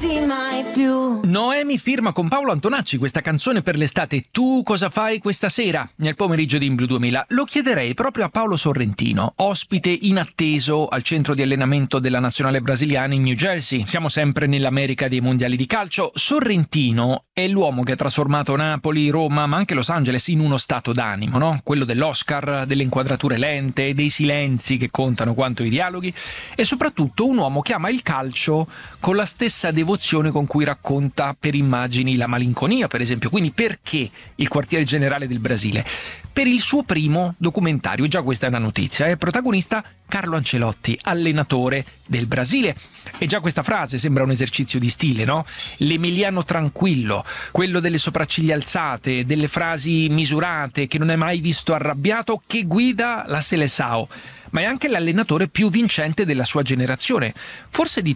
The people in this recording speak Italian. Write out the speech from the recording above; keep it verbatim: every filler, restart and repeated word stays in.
lasciarti mai più. Noemi firma con Paolo Antonacci questa canzone per l'estate. Tu cosa fai questa sera? Nel pomeriggio di In Blu duemila. Lo chiederei proprio a Paolo Sorrentino, ospite inatteso al centro di allenamento della nazionale brasiliana in New Jersey. Siamo sempre nell'America dei mondiali di calcio. Sorrentino è l'uomo che ha trasformato Napoli, Roma, ma anche Los Angeles in uno stato d'animo, no? Quello dell'Oscar, delle inquadrature lente, dei silenzi che contano quanto i dialoghi, e soprattutto un uomo che ama il calcio con la stessa devozione con cui racconta per immagini la malinconia, per esempio. Quindi perché il quartiere generale del Brasile? Per il suo primo documentario, e già questa è una notizia, è protagonista Carlo Ancelotti, allenatore del Brasile. E già questa frase sembra un esercizio di stile, no? L'emiliano tranquillo, quello delle sopracciglia alzate, delle frasi misurate, che non è mai visto arrabbiato, che guida la Seleção. Ma è anche l'allenatore più vincente della sua generazione, forse di